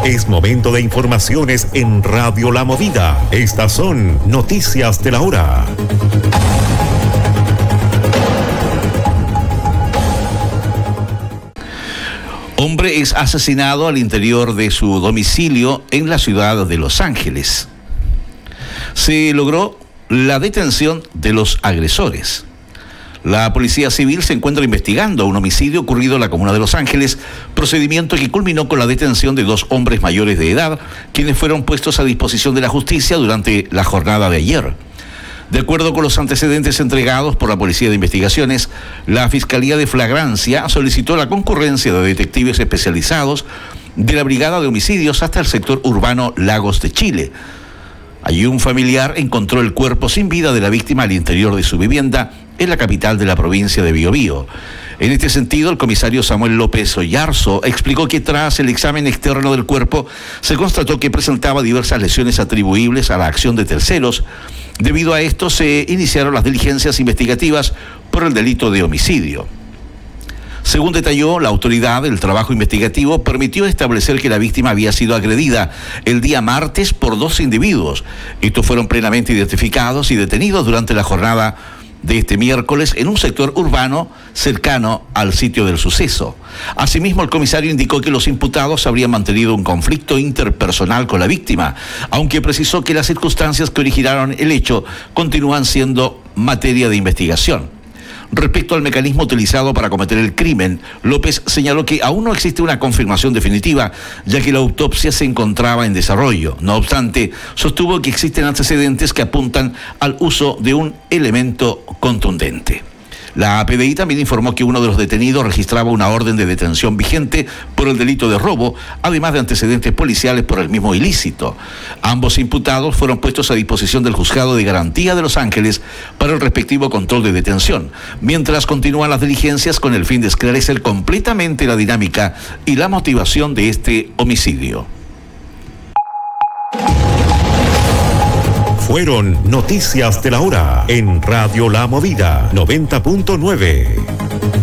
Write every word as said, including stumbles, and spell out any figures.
Es momento de informaciones en Radio La Movida. Estas son noticias de la hora. Hombre es asesinado al interior de su domicilio en la ciudad de Los Ángeles. Se logró la detención de los agresores. La Policía Civil se encuentra investigando un homicidio ocurrido en la comuna de Los Ángeles, procedimiento que culminó con la detención de dos hombres mayores de edad, quienes fueron puestos a disposición de la justicia durante la jornada de ayer. De acuerdo con los antecedentes entregados por la Policía de Investigaciones, la Fiscalía de Flagrancia solicitó la concurrencia de detectives especializados de la Brigada de Homicidios hasta el sector urbano Lagos de Chile. Allí un familiar encontró el cuerpo sin vida de la víctima al interior de su vivienda en la capital de la provincia de Biobío. En este sentido, el comisario Samuel López Oyarzo explicó que tras el examen externo del cuerpo se constató que presentaba diversas lesiones atribuibles a la acción de terceros. Debido a esto se iniciaron las diligencias investigativas por el delito de homicidio. Según detalló la autoridad, el trabajo investigativo permitió establecer que la víctima había sido agredida el día martes por dos individuos. Estos fueron plenamente identificados y detenidos durante la jornada de este miércoles en un sector urbano cercano al sitio del suceso. Asimismo, el comisario indicó que los imputados habrían mantenido un conflicto interpersonal con la víctima, aunque precisó que las circunstancias que originaron el hecho continúan siendo materia de investigación. Respecto al mecanismo utilizado para cometer el crimen, López señaló que aún no existe una confirmación definitiva, ya que la autopsia se encontraba en desarrollo. No obstante, sostuvo que existen antecedentes que apuntan al uso de un elemento contundente. La P D I también informó que uno de los detenidos registraba una orden de detención vigente por el delito de robo, además de antecedentes policiales por el mismo ilícito. Ambos imputados fueron puestos a disposición del Juzgado de Garantía de Los Ángeles para el respectivo control de detención, mientras continúan las diligencias con el fin de esclarecer completamente la dinámica y la motivación de este homicidio. Fueron noticias de la hora en Radio La Movida noventa punto nueve.